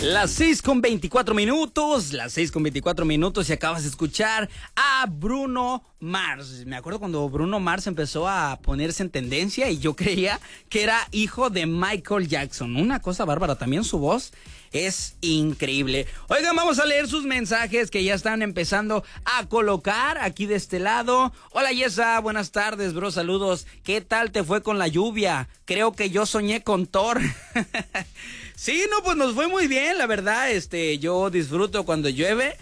Las 6:24, las 6:24 y acabas de escuchar a Bruno Mars. Me acuerdo cuando Bruno Mars empezó a ponerse en tendencia y yo creía que era hijo de Michael Jackson. Una cosa bárbara, también su voz es increíble. Oigan, vamos a leer sus mensajes que ya están empezando a colocar aquí de este lado. Hola Yesa, buenas tardes, bro, saludos. ¿Qué tal te fue con la lluvia? Creo que yo soñé con Thor. Sí, no, pues nos fue muy bien, la verdad. Yo disfruto cuando llueve.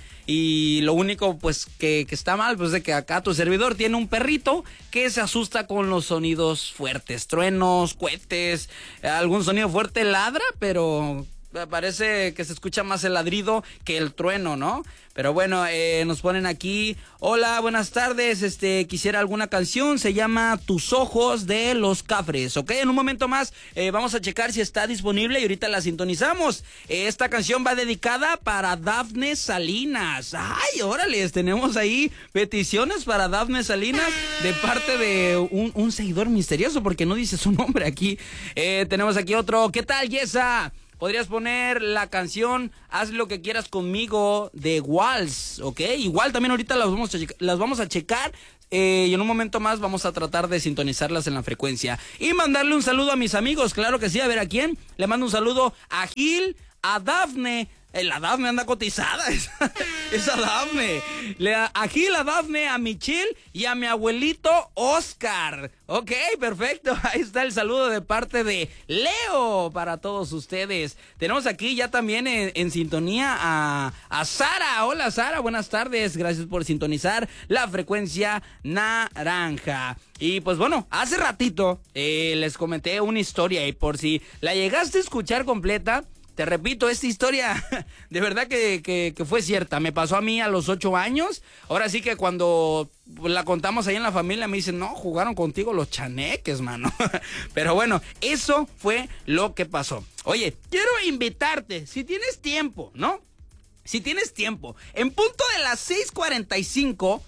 Y lo único, pues, que está mal, pues, de que acá tu servidor tiene un perrito que se asusta con los sonidos fuertes, truenos, cohetes, algún sonido fuerte ladra, pero parece que se escucha más el ladrido que el trueno, ¿no? Pero bueno, nos ponen aquí, hola, buenas tardes, quisiera alguna canción, se llama Tus Ojos de Los Cafres, ¿ok? En un momento más vamos a checar si está disponible y ahorita la sintonizamos. Esta canción va dedicada para Dafne Salinas. Ay, órale, tenemos ahí peticiones para Dafne Salinas de parte de un seguidor misterioso, porque no dice su nombre aquí. Tenemos aquí otro, ¿qué tal, Yesa? Podrías poner la canción Haz lo que quieras conmigo de Walls, ¿ok? Igual también ahorita las vamos a checar y en un momento más vamos a tratar de sintonizarlas en la frecuencia. Y mandarle un saludo a mis amigos, claro que sí, a ver a quién. Le mando un saludo a Gil, a Dafne. La Dafne anda cotizada, esa Dafne. A Gil, a Dafne, a Michelle y a mi abuelito Oscar. Ok, perfecto. Ahí está el saludo de parte de Leo para todos ustedes. Tenemos aquí ya también en sintonía a Sara. Hola Sara, buenas tardes. Gracias por sintonizar la frecuencia naranja. Y pues bueno, hace ratito les comenté una historia y por si la llegaste a escuchar completa, te repito, esta historia de verdad que fue cierta. Me pasó a mí a los 8 años. Ahora sí que cuando la contamos ahí en la familia me dicen, no, jugaron contigo los chaneques, mano. Pero bueno, eso fue lo que pasó. Oye, quiero invitarte, si tienes tiempo, ¿no? Si tienes tiempo, en punto de las 6:45...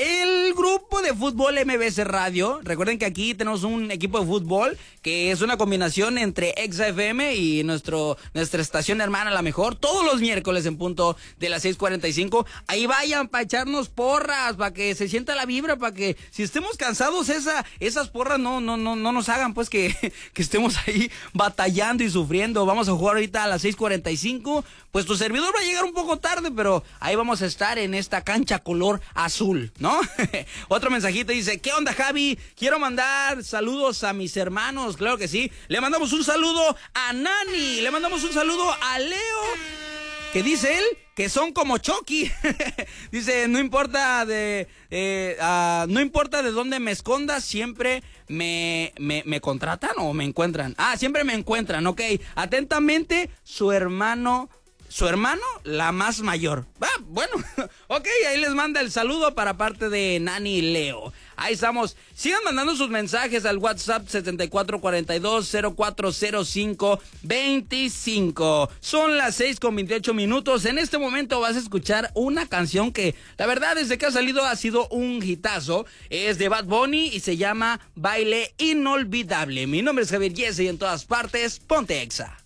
el grupo de fútbol MBS Radio, recuerden que aquí tenemos un equipo de fútbol que es una combinación entre Exa FM y nuestra estación hermana La Mejor, todos los miércoles en punto de las 6:45, ahí vayan para echarnos porras, para que se sienta la vibra, para que si estemos cansados esas porras no nos hagan pues que estemos ahí batallando y sufriendo. Vamos a jugar ahorita a las 6:45, pues tu servidor va a llegar un poco tarde, pero ahí vamos a estar en esta cancha color azul, ¿no? Otro mensajito dice, ¿qué onda, Javi? Quiero mandar saludos a mis hermanos, claro que sí. Le mandamos un saludo a Nani, le mandamos un saludo a Leo, que dice él que son como Chucky. Dice, no importa de dónde me esconda, siempre me contratan o me encuentran. Siempre me encuentran, ok. Atentamente, su hermano, la más mayor. Bueno, ok, ahí les manda el saludo para parte de Nani y Leo. Ahí estamos. Sigan mandando sus mensajes al WhatsApp 7442-040525. Son las 6:28. En este momento vas a escuchar una canción que, la verdad, desde que ha salido ha sido un hitazo. Es de Bad Bunny y se llama Baile Inolvidable. Mi nombre es Javier Yese y en todas partes, ponte Exa.